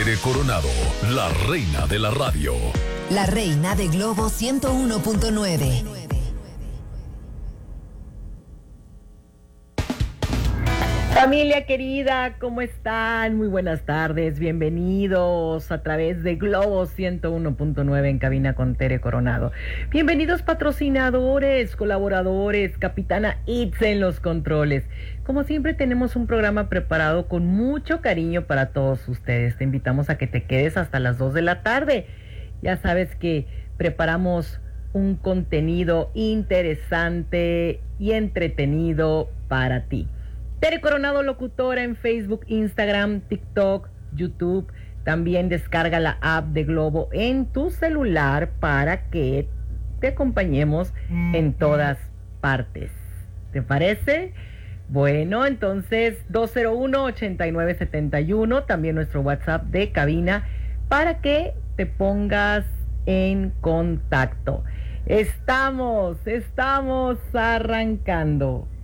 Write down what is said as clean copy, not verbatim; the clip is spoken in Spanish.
Tere Coronado, la reina de la radio. La reina de Globo 101.9. Familia querida, ¿cómo están? Muy buenas tardes, bienvenidos a través de Globo 101.9 en cabina con Tere Coronado. Bienvenidos patrocinadores, colaboradores, Capitana Itze en los controles. Como siempre tenemos un programa preparado con mucho cariño para todos ustedes. Te invitamos a que te quedes hasta las 2 de la tarde. Ya sabes que preparamos un contenido interesante y entretenido para ti. Tere Coronado Locutora en Facebook, Instagram, TikTok, YouTube. También descarga la app de Globo en tu celular para que te acompañemos en todas partes. ¿Te parece? Bueno, entonces 201-8971, también nuestro WhatsApp de cabina para que te pongas en contacto. Estamos arrancando.